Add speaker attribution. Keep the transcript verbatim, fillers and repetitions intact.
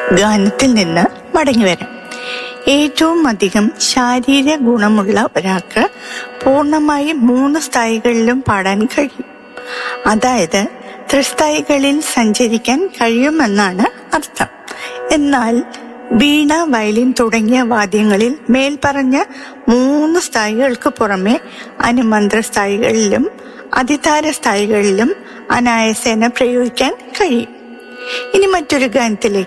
Speaker 1: ഗാനത്തിൽ നിന്ന് മടങ്ങി വരാം. ഏറ്റവും അധികം ശാരീരിക ഗുണമുള്ള ഒരാൾക്ക് പൂർണ്ണമായി മൂന്ന് സ്ഥായികളിലും പാടാൻ കഴിയും. അതായത് ത്രിസ്ഥായികളിൽ സഞ്ചരിക്കാൻ കഴിയുമെന്നാണ് അർത്ഥം. എന്നാൽ വീണ, വയലിൻ തുടങ്ങിയ വാദ്യങ്ങളിൽ മേൽപ്പറഞ്ഞ മൂന്ന് സ്ഥായികൾക്ക് പുറമെ അനുമന്ത്ര സ്ഥായികളിലും അതിതാര സ്ഥായികളിലും അനായാസേന പ്രയോഗിക്കാൻ കഴിയും. ഇനി മറ്റൊരു ഗാനത്തിലേക്ക്